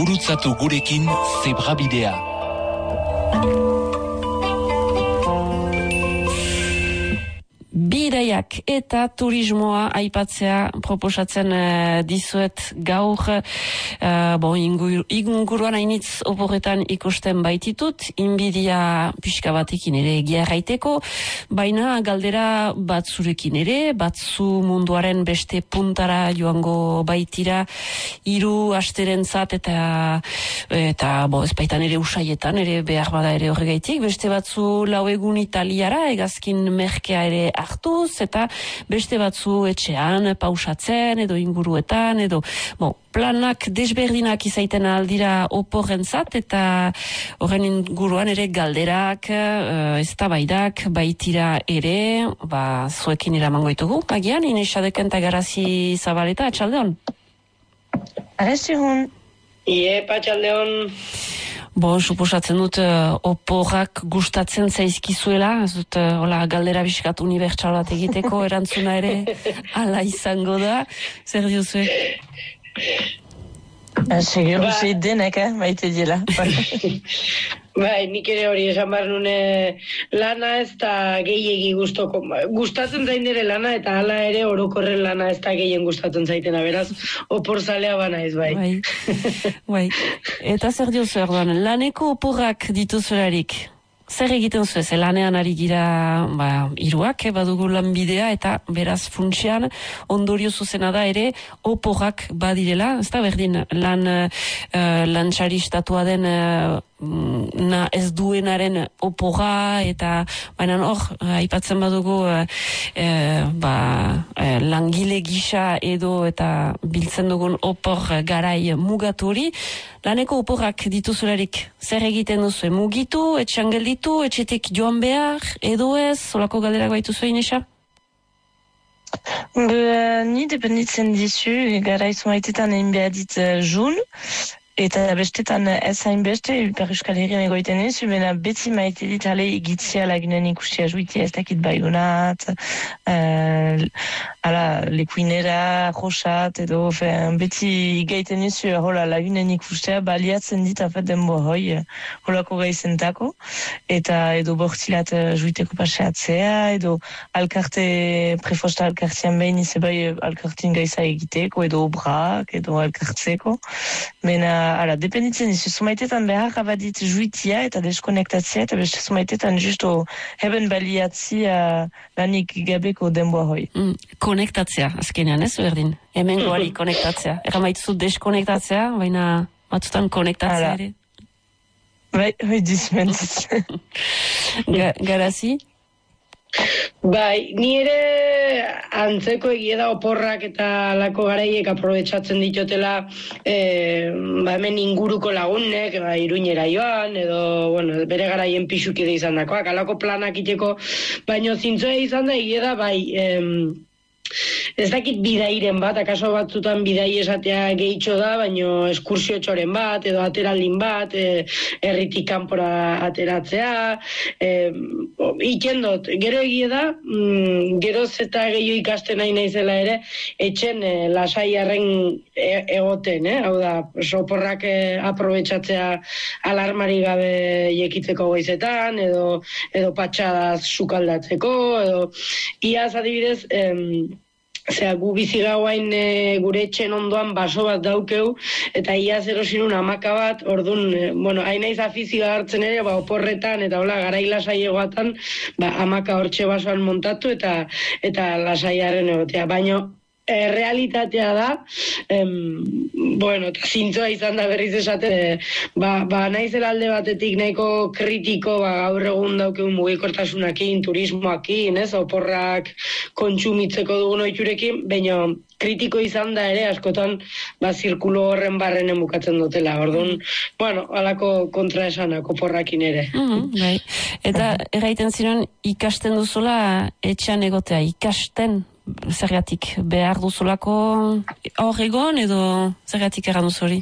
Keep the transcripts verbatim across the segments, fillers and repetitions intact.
Gurutzatu gurekin Zebrabidea. Bidaiak eta turismoa aipatzea proposatzen uh, dizuet gaur. Uh, bon, ingur, inguruan hainitz oporretan ikusten baititut, inbidia pixka batekin ere egia erraiteko, baina galdera batzurekin ere, batzu munduaren beste puntara joango baitira, hiru asterentzat eta eta bo, ez baitan ere usaietan, ere behar bada ere horregaitik, beste batzu lau egun Italiara, egazkin merkea ere hartuz, eta beste batzu etxean, pausatzen, edo inguruetan, edo, bon, planak desberdinak izaiten aldira oporrentzat, eta horren inguruan ere galderak, uh, eztabaidak baitira ere, ba, zuekin iramango ditugu, agian, Inesadeken eta Garazi Zabaleta, atxaldeon? Arrezihun. Ie, patxaldeon. Bo, suposatzen dut, uh, oporrak gustatzen zaizkizuela, ez dut, uh, hola, galdera biskat unibertsal bat egiteko, erantzuna ere, ala izango da, zer diozue? Segur, ba. Zei denek, eh, maite dela. Bai, nik ere hori esan behar nune lana ez da gehiegi gustoko. Gustatzen zain ere lana eta hala ere orokorren lana ez da gehien gustatzen zaitena, beraz, oporzalea bana ez bai. Bai, bai. Eta zer diozu erdoan, laneko oporrak dituzularik? Zer egiten zu ez, lanean ari gira ba, iruak, eh, badugu lanbidea eta beraz funtsean ondorio zuzena da ere oporrak badirela, ez da berdin lan uh, lantxari estatua den uh, na ez duenaren oporra eta baina hor, aipatzen badugu uh, uh, ba, uh, langile gisa edo eta biltzen dugun opor garai mugatu hori, laneko oporrak dituzularik zer egiten duzu, mugitu, etxean gelditu, etxetik joan behar, edo ez, solako galderak baitu zuen, Inesa? Ni dependitzen dizu, gara izu maitetan egin behar dit uh, jun, eta bestetan ez hain beste, per Euskal Herrian egoiten ez, bena beti maite dit ale egitzea lagunen ikusia juitia ez dakit baiunat, uh, ala lekuinera, josat, edo fe, beti gaiten ez, hola lagunen ikusia baliatzen dit afet denbo hoi, holako gaizentako, eta edo bortzilat juiteko paseatzea, edo alkarte, prefosta alkartean behin izebai alkartin gaiza egiteko, edo obrak, edo alkartzeko, bena ala, dependitzen dizu, zumaitetan behar abadit juitia eta deskonektatzea, eta beste zumaitetan justo heben baliatzia lanik gabeko denboa hoi. Mm, konektatzea, azkenean ez, berdin? Hemen goari konektatzea. Egan baituzu deskonektatzea, baina batzutan konektatzea ere. Bai, hoi dizmentitzen. Ga, Garazi? Bai, ni ere antzeko egia da oporrak eta lako garaiek aprobetxatzen ditotela e, ba hemen inguruko lagunek, ba, Iruñera joan, edo bueno, bere garaien pixukide izan dakoak, alako planak iteko, baino zintzoa izan da egia da, bai, em, ez dakit bidairen bat, akaso batzutan bidai esatea gehitxo da, baino eskursio txoren bat, edo ateraldin bat, e, erritik kanpora ateratzea, e, ikendot, gero egie da, mm, geroz eta gehiago ikasten nahi naizela ere, etxen e, lasaiarren e, egoten, eh? Hau da, soporrak e, aprobetxatzea alarmari gabe jekitzeko goizetan, edo, edo patxadaz sukaldatzeko, edo iaz adibidez, em, Osea, gu bizi gauain e, gure etxen ondoan baso bat daukeu, eta iaz erosinun amaka bat, orduan, e, bueno, hain naiz afizioa hartzen ere, ba, oporretan, eta hola, garai lasai egoatan, ba, amaka hortxe basoan montatu, eta eta lasaiaren egotea. Baina, e, realitatea da, em, bueno, eta zintzoa izan da berriz esate, e, ba, ba naizela alde batetik nahiko kritiko, ba, gaur egun daukeun mugikortasunakin, turismoakin, ez, oporrak kontsumitzeko dugun ohiturekin, baina kritiko izan da ere, askotan, ba, zirkulo horren barren emukatzen dutela, orduan, bueno, alako kontraesanak oporrakin ere. Mm-hmm, bai. Eta erraiten ziren ikasten duzula etxean egotea, ikasten zergatik behar duzulako hor egon edo zergatik erran duzuri?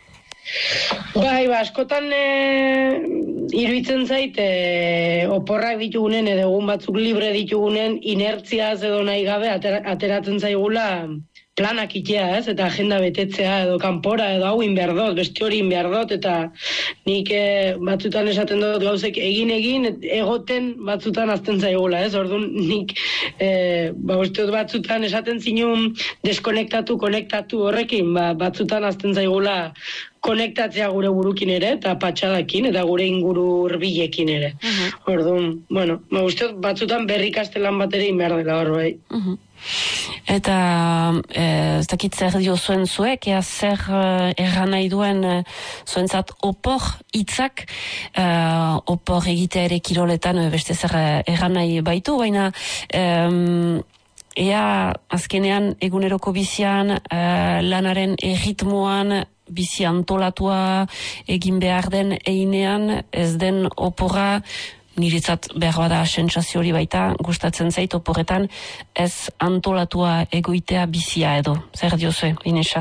Bai, ba, askotan e, iruditzen zait, e, oporrak ditugunen edo egun batzuk libre ditugunen inertziaz edo nahi gabe atera, ateratzen zaigula planak itea, ez, eta agenda betetzea, edo kanpora, edo hau inberdot, beste hori inberdot, eta nik eh, batzutan esaten dut gauzek egin-egin, egoten batzutan azten zaigula, ez, orduan nik eh, ba, uste dut batzutan esaten zinun deskonektatu, konektatu horrekin, ba, batzutan azten zaigula konektatzea gure burukin ere, eta patxadakin, eta gure inguru hurbilekin ere. Uh-huh. Orduan, bueno, ba, uste dut batzutan berrikastelan bat ere inbehar dela hor bai. Uh-huh. Eta ez dakit zer dio zuen zuek, ea zer uh, erran nahi duen uh, zuentzat opor hitzak, uh, opor egitea ere kiroletan uh, beste zer uh, erran nahi baitu, baina um, ea azkenean eguneroko bizian, uh, lanaren erritmoan, bizi antolatua egin behar den einean, ez den opora, niretzat behar bada sentsazio hori baita, gustatzen zait oporretan, ez antolatua egoitea bizia edo. Zer diozue, Inesa?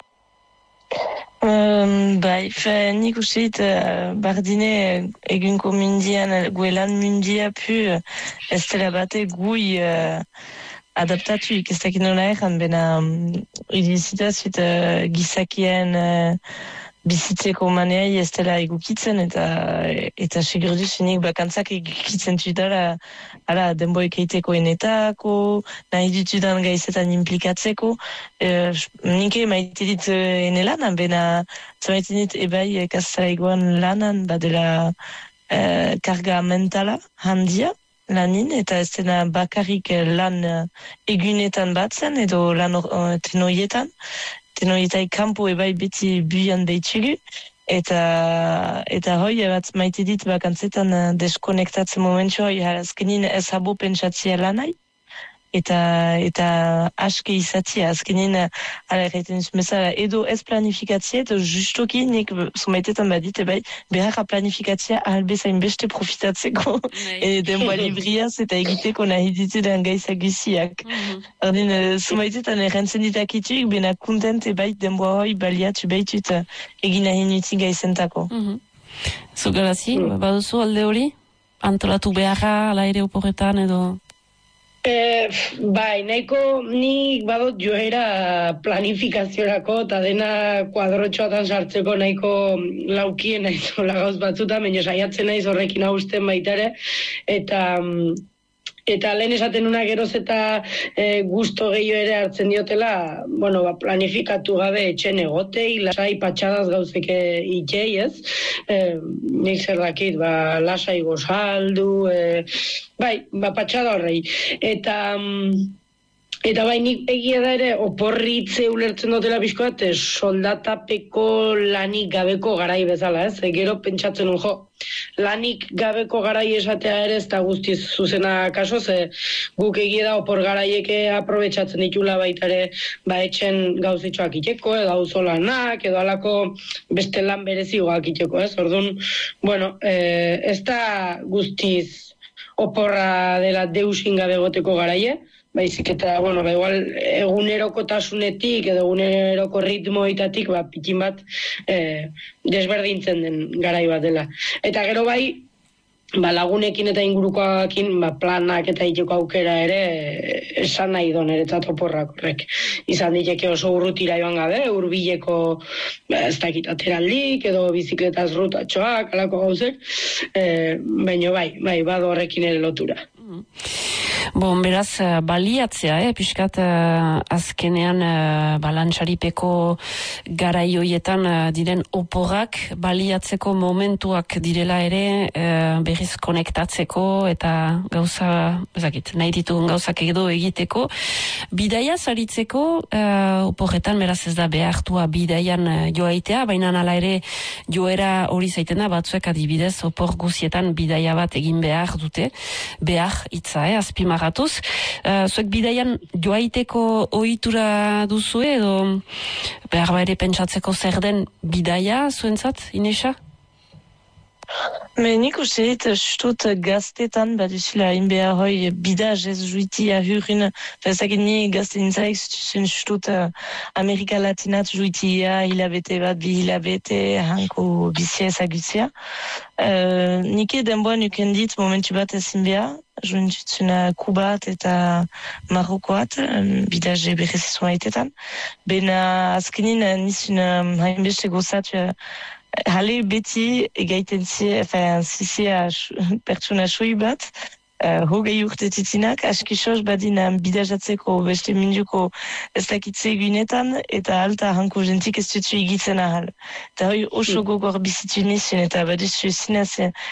Um, bai, fe, nik usit, uh, bardine egunko mundian, guelan mundia pu, ez dela bate gui uh, adaptatu ikestak nola erran, bena um, idizita zuit uh, gizakien uh, bizitzeko maneai ez dela egukitzen, eta eta segurduz nik bakantzak egukitzen dutala ala denboik eiteko enetako, nahi dutudan gaizetan implikatzeko. E, nik maite dit enelanan, bena zamaiten dit ebai kastaraiguan lanan badela e, karga mentala handia lanin, eta ez dena bakarrik lan egunetan batzen, edo lan uh, tenoietan, tenoietai kampo ebai beti buian behitsugu, eta eta hoi bat maite dit bakantzetan uh, deskonektatzen momentu hoi, azkenin ez habo pentsatzea lanai, eta eta aske izatzea, azkenin ala erraiten zumezala, edo ez planifikatzea, edo justoki nik zumaitetan badite bai, beharra planifikatzea ahalbezain beste profitatzeko, e, denboa libriaz eta egiteko nahi ditudan gaizak guziak. Ardin, zumaitetan errantzen ditakituik, bena kontent bai denboa hoi baliatu behitut egin nahi nutzen gaizentako. Zugarazi, baduzu alde hori? Antolatu beharra, ala ere oporretan edo... E, bai, nahiko nik badot joera planifikaziorako eta dena kuadrotxoatan sartzeko nahiko laukien naiz gauz batzuta, baina saiatzen naiz horrekin hausten baitare, eta eta lehen esaten una geroz eta e, gusto gehiago ere hartzen diotela, bueno, ba, planifikatu gabe etxen egotei, lasai patxadaz gauzeke itxei, ez? E, nik zer dakit, ba, lasai gozaldu, e, bai, ba, patxada horrei. Eta... Eta bai, nik egia da ere, oporritze ulertzen dutela bizkoat, soldatapeko lanik gabeko garai bezala, ez? E, gero pentsatzen un, jo, lanik gabeko garai esatea ere ez da guztiz zuzena kaso, ze guk egia da opor garaieke aprobetxatzen ditula baita ere, ba, etxen gauzitxoak iteko, edo auzo lanak, edo alako beste lan berezigoak iteko, ez? Orduan, bueno, e, ez da guztiz oporra dela deusin gabe goteko garaie, baizik eta, bueno, ba, igual, egunerokotasunetik edo eguneroko ritmoitatik, ba, pikin bat eh, desberdintzen den garai bat dela. Eta gero bai, ba, lagunekin eta ingurukoakin, ba, planak eta iteko aukera ere esan nahi don eretzat oporrak horrek. Izan diteke oso urrutira joan gabe, hurbileko ba, ez dakit ateraldik, edo bizikletaz rutatxoak, alako gauzek, eh, baina bai, bai, bado horrekin ere lotura. Bon, beraz, baliatzea, eh, pixkat uh, azkenean uh, balantxaripeko garaioietan uh, diren oporrak baliatzeko momentuak direla ere uh, berriz konektatzeko eta gauza, ezakit, nahi ditugun gauzak edo egiteko. Bidaia zaritzeko uh, oporretan beraz ez da behartua bidaian uh, joaitea, baina nala ere joera hori zaiten da, batzuek adibidez opor guzietan bidaia bat egin behar dute, behar hitza, eh, azpimarratuz. Uh, zuek bidaian joaiteko ohitura duzu edo behar ere pentsatzeko zer den bidaia zuentzat, Inesa? Me nik uste dit, stut gaztetan, bat usila, inbea hoi bidaz ez juiti ahurin, fezakit ni gazte nintzaik, zuen stut uh, Amerika Latinat juitia, hilabete bat, bi hilabete, hanko bizia ezagutzia. Uh, nike denboan uken dit, momentu bat ezin beha, juintutzuna Kubat eta Marokoat, um, bidaz berrezizua aitetan. Bena azkenin nizun um, hainbeste gozatu, Hale beti egaiten zi, enfin, zizia pertsona sui bat, uh, hogei urte titinak, askisos badin bidajatzeko beste minduko ez dakitze egunetan, eta alta hanko jentik ez dutu egitzen ahal. Eta hoi oso gogor bizitu nizien, eta badizu zinez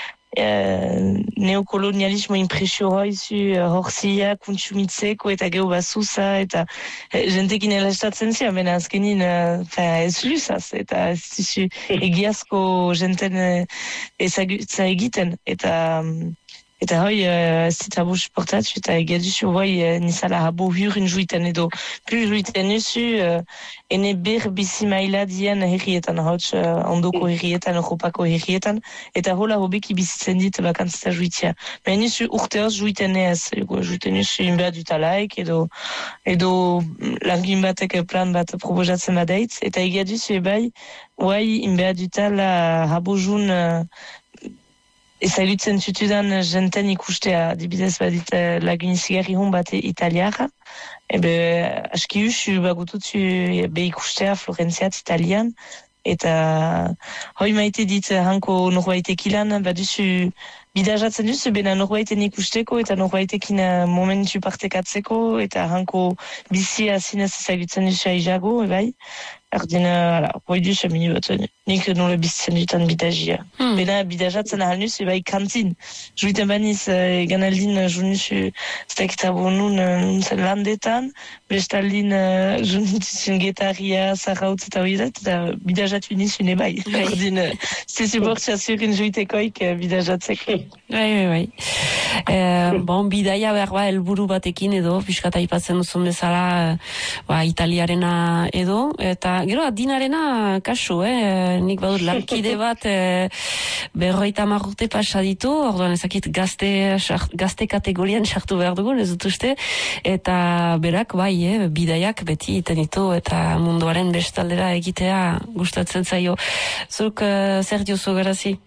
Uh, neokolonialismo impresio hoizu, uh, horzia, kontsumitzeko eta geho bazuza, eta uh, jentekin elestatzen zia, bena azkenin uh, ez luzaz, eta ez duzu egiazko jenten uh, ezagutza egiten, eta um, eta hoi uh, ez ditabu suportatu, eta egia duzu hoi uh, nizala habo hurin juiten edo, plu juiten duzu, uh, ene ber bizi maila dien herrietan, hauts uh, ondoko herrietan, Europako herrietan, eta hola hobeki bizitzen dit bakantzita juitia. Men nizu urteoz juiten ez, juiten nizu inbea dutalaik, edo, edo langin batek plan bat proposatzen badaitz, eta egia duzu ebai, hoi inbea dutala habo jun uh, ezagutzen zutudan jenten ikustea, dibidez badit lagunizigarri hon bate italiara, ebe aski usu bagututzu be ikustea Florentziat italian, eta hoi maite dit hanko norbaitek ilan, baduzu bidajatzen duzu, bena norbaiten ikusteko, eta norbaitekin momentu partekatzeko, eta hanko bizia zinez ezagutzen duzu aizago, ebai. Erdin, ala, hoi duzu mini bat, nik nola bizitzen dutan bidajia. Hmm. Bena bidajatzen ahal nuzu, ebai kantin. Juiten baniz, egan aldin, junuzu, stekitabo nun, nun landetan, bestaldin, junituzun getaria, zarautz eta hori dat, eta bidajatu nizun ebai. Erdin, zezu bortza zurin juitekoik bidajatzeko. Bai, bai, bai. E, bon, bidaia behar ba, elburu batekin edo, piskata ipatzen duzun bezala, ba, italiarena edo, eta gero, adinarena kasu, eh? Nik badut lankide bat, e, berroita marrute pasa ditu, orduan ezakit gazte, gazte kategorian sartu behar dugun, ez dut uste, eta berak, bai, eh, bidaiak beti iten ditu, eta munduaren bestaldera egitea gustatzen zaio. Zuk, uh, zer diozu garazi?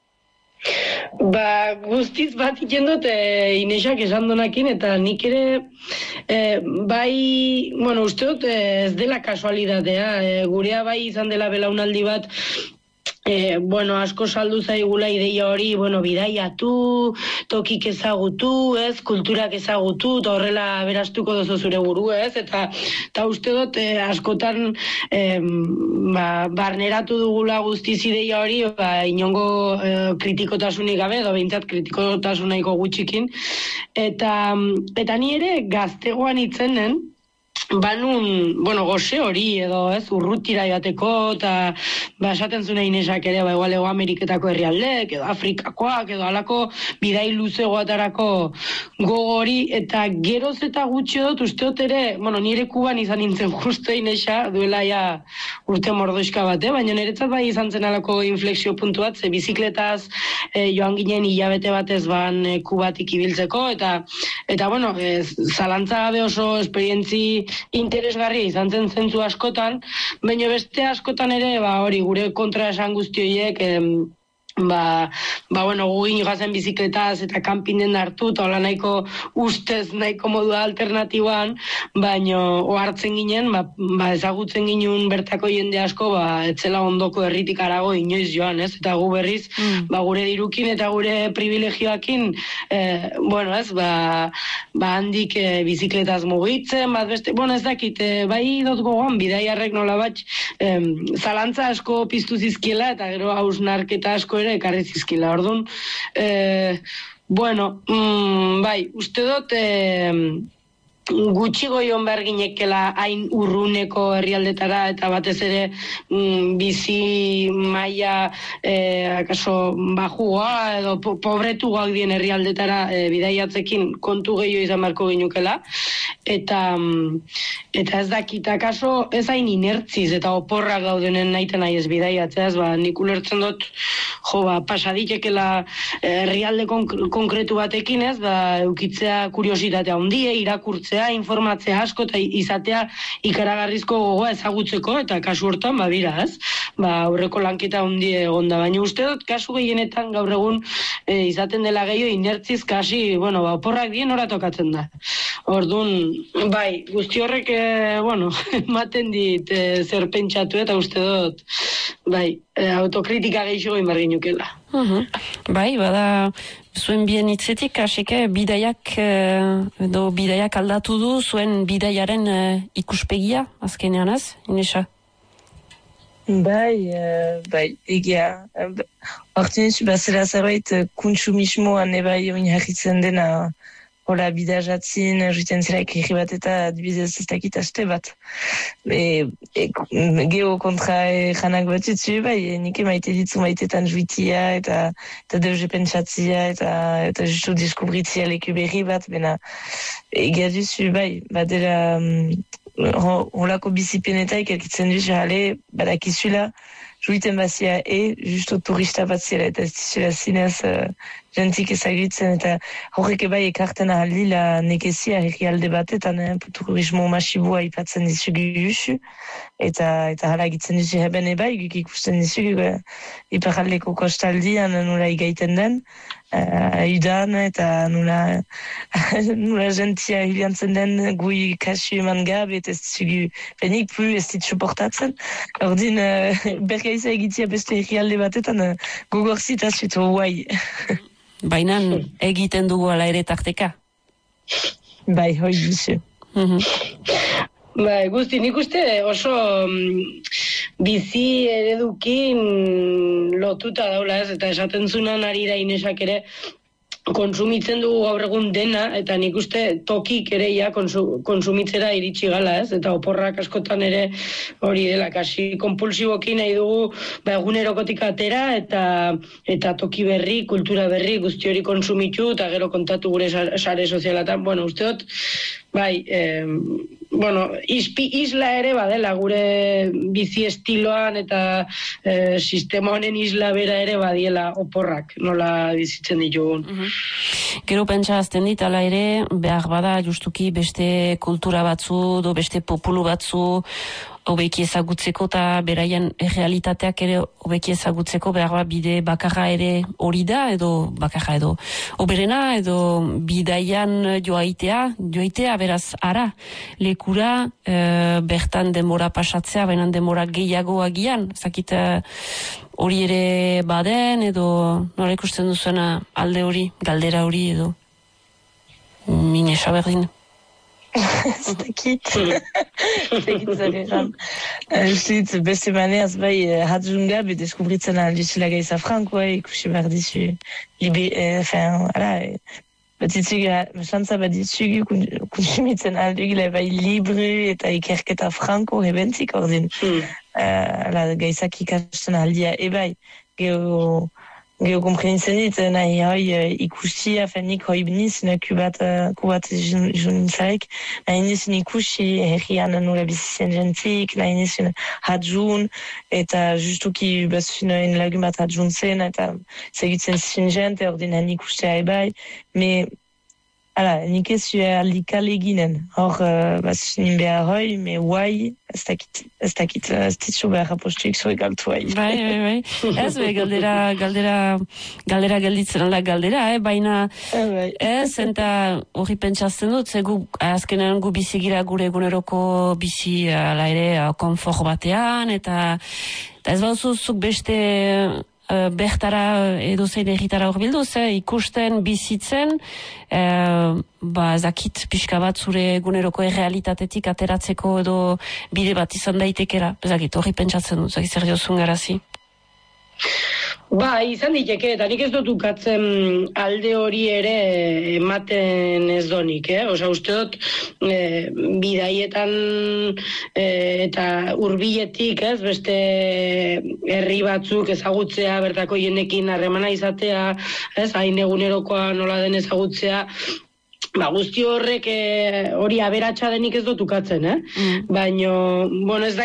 Ba, guztiz bat iten dut e, Inesak esan donakin, eta nik ere e, bai, bueno, uste dut e, ez dela kasualidadea, e, gurea bai izan dela belaunaldi bat, E, bueno, asko saldu zaigula ideia hori, bueno, bidaiatu, tokik ezagutu, ez, kulturak ezagutu, eta horrela berastuko dozu zure buru, ez, eta, eta uste dut, e, askotan, e, ba, barneratu dugula guztiz ideia hori, ba, inongo e, kritikotasunik gabe, edo behintzat kritikotasunaiko gutxikin, eta, eta ni ere gaztegoan itzenen, banun, bueno, goze hori edo, ez, urrutira joateko, eta ba, esaten zuen Inesak ere, ba, igual Ego Ameriketako herrialdek, edo Afrikakoak, edo alako bidai luze goatarako gogori, eta geroz eta gutxi dut, uste dut ere, bueno, nire Kuban izan nintzen justo Inesa, duela ja urte mordoizka bat, eh? Baina niretzat bai izan zen alako inflexio puntu bat, ze bizikletaz eh, joan ginen hilabete batez ban eh, Kubatik ibiltzeko, eta, eta bueno, eh, zalantza gabe oso esperientzi interesgarria izan zen zentzu askotan, baina beste askotan ere, ba, hori, gure kontra esan guztioiek, em, ba, ba, bueno, gugin joazen bizikletaz eta kanpinen hartu, eta hola nahiko ustez nahiko modua alternatiboan, baino ohartzen ginen, ba, ba ezagutzen ginen bertako jende asko, ba, etzela ondoko herritik arago inoiz joan, ez? Eta gu berriz, mm. ba, gure dirukin eta gure privilegioakin, eh, bueno, ez, ba, ba handik eh, bizikletaz mugitzen, bat beste, bueno, ez dakit, eh, bai dut gogoan, bidaiarrek nola bat, eh, zalantza asko piztu zizkiela, eta gero hausnarketa asko ere ekarri zizkila, orduan, eh, bueno, mm, bai, uste dut, eh, gutxi goion behar ginekela hain urruneko herrialdetara, eta batez ere mm, bizi maila eh, akaso bajua edo po pobretuak dien herrialdetara eh, bidaiatzekin kontu gehiago izan beharko ginukela, eta eta ez dakit akaso ez hain inertziz eta oporrak gaudenen nahiten nahi ez bidaiatzea, ez ba, nik ulertzen dut jo, ba, pasaditekela herrialde konkretu batekin, ez, ba, eukitzea kuriositatea handie, irakurtzea, informatzea asko, eta izatea ikaragarrizko gogoa ezagutzeko, eta kasu hortan, ba, bira, ez, ba, aurreko lanketa handie egonda, baina uste dut, kasu gehienetan gaur egun e, izaten dela gehiago inertziz kasi, bueno, ba, oporrak dien ora tokatzen da. Orduan, bai, guzti horrek, e, bueno, ematen dit e, zer pentsatu eta uste dut, bai, e, autokritika gehiago inbarginukela. Uhum. Bai, bada, zuen bien hitzetik, haseke, bidaiak, edo bidaiak aldatu du, zuen bidaiaren e, ikuspegia, azkenean az, Inesa? Bai, uh, bai, egia. Hortu nizu, bazera zerbait, kontsumismoan ebai oinarritzen dena, hola, bidajatzin, juten zelaik herri bat eta adibidez ez dakit aste bat. E, e, geho kontra e, janak batutzu, bai, nike maite ditzu maitetan juitia, eta, eta deuze pentsatzia, eta, eta justu deskubritzia leku berri bat, bena, egia duzu, bai, badera... Um, Holako bizipenetaik elkitzen du jale, badakizula, juiten bazia e, justo turista bat zela, eta ez dizula zinez uh, jentik ezagutzen, eta horrek bai ekarten ahaldi la nekezia herrialde batetan, eh, turismo masibua ipatzen dizugu usu, eta, eta hala egitzen dizu heben ebai, guk ikusten dizugu, uh, iparaldeko kostaldian nola igaiten den, Uh, udan eta nula nula gentia hiliantzen den gui kasu eman gabe eta ez zugu penik plu ez dit suportatzen. Ordin uh, bergaiza egitzia beste herrialde batetan uh, gogorzita zutu guai. Baina egiten dugu ala ere tarteka? Bai, hoi duzu. Bai, guzti, nik uste oso mm, bizi eredukin lotuta daula ez, eta esaten zunan arira Inesak ere, konsumitzen dugu gaur egun dena, eta nik uste tokik ere ja konsu, konsumitzera iritsi gala ez, eta oporrak askotan ere hori dela, kasi konpulsibokin nahi dugu ba, egunerokotik atera, eta, eta toki berri, kultura berri, guzti hori konsumitu, eta gero kontatu gure sare sozialatan, bueno, uste dut, bai, eh, bueno, ispi, isla ere badela gure bizi estiloan eta eh, sistema honen isla bera ere badiela oporrak, nola bizitzen ditugun. Mm-hmm. Gero pentsa azten dit, ala ere, behar bada justuki beste kultura batzu, do beste populu batzu, hobeki ezagutzeko eta beraien realitateak ere hobeki ezagutzeko behar bat bide bakarra ere hori da, edo bakarra edo oberena, edo bidaian joaitea, joaitea beraz ara, lekura e, bertan denbora pasatzea, baina denbora gehiago agian, zakit hori ere baden, edo nola ikusten duzuena alde hori, galdera hori, edo Inesa berdin. Ez dakit. Ez dakit zareran. Uztuit, beste maneaz, bai, hatzunga, be deskubritzen aldizula gaiza frankoa, ikusi behar dizu. Libe, enfin, ala, batitzugu, mesantza bat ditzugu, konsumitzen aldugile, bai, libru eta ikerketa franko hebentzik, ordin. Ala, gaizak ikasten aldia, e bai, geho, Geo komprenitzen dit, nahi hoi ikusi, afenik hoi biniz, kubat, kubat junintzarek, nahi nizun ikusi herrian nola bizizien jentik, nahi nizun hadjun, eta justuki bazuen lagun bat hadjun zen, eta segitzen zin jente, ordin nahi ikustea ebai, me, ala, nik ez zu aldikal eginen, hor bazuen behar hoi, me guai, ez dakit, ez dakit, ez ditzu behar apostuik zure galtu hai. Bai, bai, bai. Ez be, galdera, galdera, galdera gelditzen ala galdera, eh? Baina ez, eta hori pentsazten dut, ze gu, azkenean gu bizigira gure eguneroko bizi, ala ere, konfort batean, eta, eta ez bauzuzuk beste Uh, bertara edo zein egitara horbilduz, eh, ikusten, bizitzen, uh, ba, zakit pixka bat zure eguneroko errealitatetik ateratzeko edo bide bat izan daitekera. Zakit, hori pentsatzen dut, zakit zer diozun garazi. Ba, izan diteke, eta nik ez dut ukatzen alde hori ere ematen ez donik, eh? Osa, uste dut, e, bidaietan e, eta hurbiletik, ez, beste herri batzuk ezagutzea, bertako jendekin harremana izatea, ez, hain egunerokoa nola den ezagutzea, ba, guzti horrek e, hori aberatsa denik ez dut ukatzen, eh? Mm. Baina, bueno, ez da